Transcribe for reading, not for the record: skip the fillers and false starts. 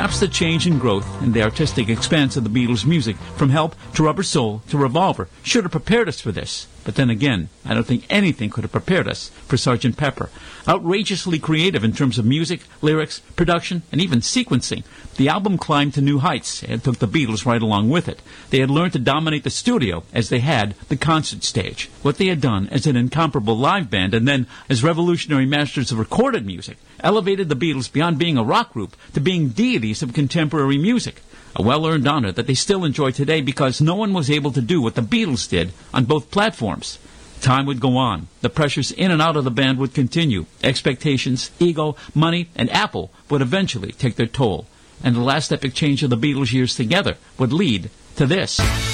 Perhaps the change and growth in the artistic expanse of the Beatles' music, from Help to Rubber Soul to Revolver, should have prepared us for this. But then again, I don't think anything could have prepared us for Sgt. Pepper. Outrageously creative in terms of music, lyrics, production, and even sequencing, the album climbed to new heights and took the Beatles right along with it. They had learned to dominate the studio as they had the concert stage. What they had done as an incomparable live band and then as revolutionary masters of recorded music elevated the Beatles beyond being a rock group to being deities of contemporary music. A well-earned honor that they still enjoy today because no one was able to do what the Beatles did on both platforms. Time would go on. The pressures in and out of the band would continue. Expectations, ego, money, and Apple would eventually take their toll. And the last epic change of the Beatles' years together would lead to this.